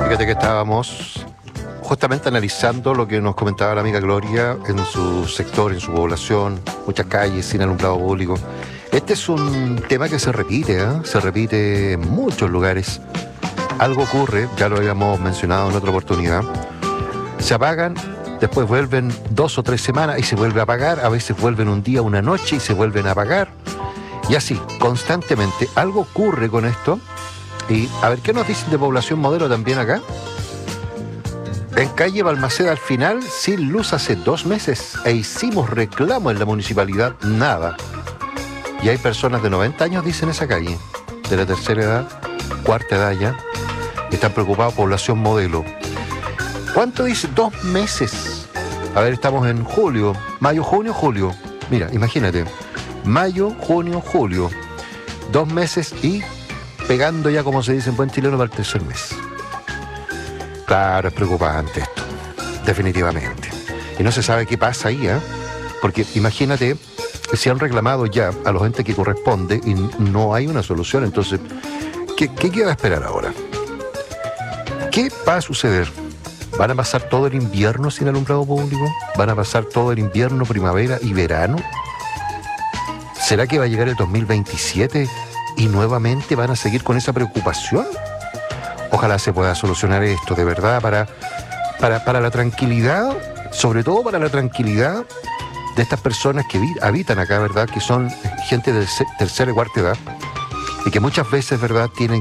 Fíjate que estábamos justamente analizando lo que nos comentaba la amiga Gloria en su sector, en su población, muchas calles sin alumbrado público. Este es un tema que se repite, se repite en muchos lugares. Algo ocurre, ya lo habíamos mencionado en otra oportunidad. Se apagan, después vuelven 2 o 3 semanas y se vuelve a apagar. A veces vuelven un día, una noche y se vuelven a apagar. Y así, constantemente. Algo ocurre con esto. Y a ver, ¿qué nos dicen de población modelo también acá? En calle Balmaceda al final, sin luz hace 2 meses. E hicimos reclamo en la municipalidad, nada. Y hay personas de 90 años, dicen esa calle, de la tercera edad, cuarta edad ya, y están preocupados, población modelo. ¿Cuánto dice? 2 meses. A ver, estamos en julio, mayo, junio, julio. Mira, imagínate, mayo, junio, julio. 2 meses y pegando ya, como se dice en buen chileno, para el tercer mes. Claro, es preocupante esto, definitivamente. Y no se sabe qué pasa ahí, porque imagínate, se han reclamado ya a los entes que corresponde y no hay una solución. Entonces, ¿qué queda esperar ahora? ¿Qué va a suceder? ¿Van a pasar todo el invierno sin alumbrado público? ¿Van a pasar todo el invierno, primavera y verano? ¿Será que va a llegar el 2027 y nuevamente van a seguir con esa preocupación? Ojalá se pueda solucionar esto, de verdad, para la tranquilidad, sobre todo para la tranquilidad de estas personas que habitan acá, ¿verdad? Que son gente de tercera y cuarta edad y que muchas veces, ¿verdad?, tienen